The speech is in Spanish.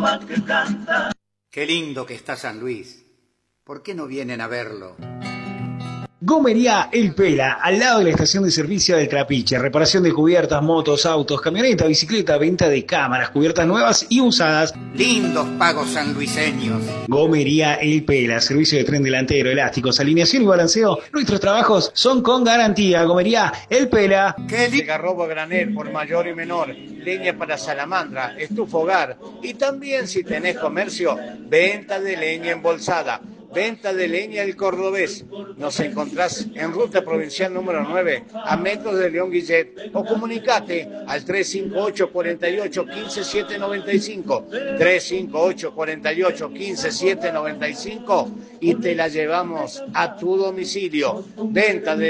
Qué lindo que está San Luis. ¿Por qué no vienen a verlo? Gomería El Pela, al lado de la estación de servicio del Trapiche. Reparación de cubiertas, motos, autos, camioneta, bicicleta, venta de cámaras, cubiertas nuevas y usadas. Lindos pagos sanluiseños. Gomería El Pela, servicio de tren delantero, elásticos, alineación y balanceo. Nuestros trabajos son con garantía. Gomería El Pela. Garrobo granel por mayor y menor, leña para salamandra, estufa hogar y también si tenés comercio, venta de leña embolsada. Venta de leña El Cordobés. Nos encontrás en ruta provincial número 9, a metros de León Guillet, o comunicate al 358-48-15-795, 358-48-15-795 y te la llevamos a tu domicilio. Venta de